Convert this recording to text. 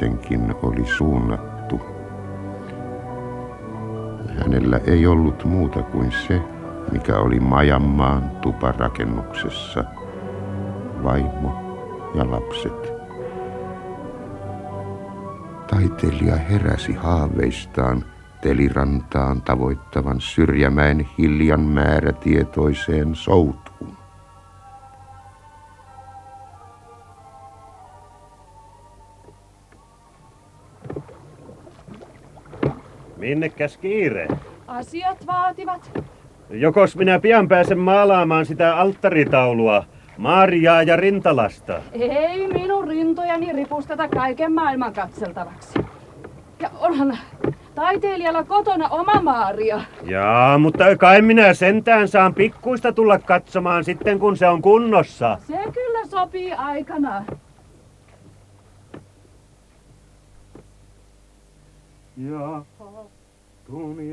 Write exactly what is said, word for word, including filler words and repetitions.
kuitenkin oli suunnattu. Hänellä ei ollut muuta kuin se, mikä oli Majanmaan tuparakennuksessa, vaimo ja lapset. Taiteilija heräsi haaveistaan Telirantaan tavoittavan Syrjämäen Hiljan määrätietoiseen soutuun. Minnekäs kiire? Asiat vaativat. Jokos minä pian pääsen maalaamaan sitä alttaritaulua, Maariaa ja Rintalasta. Ei minun rintojani ripusteta kaiken maailman katseltavaksi. Ja onhan taiteilijalla kotona oma Maaria. Jaa, mutta kai minä sentään saan pikkuista tulla katsomaan sitten, kun se on kunnossa. Se kyllä sopii aikanaan. Ja tuli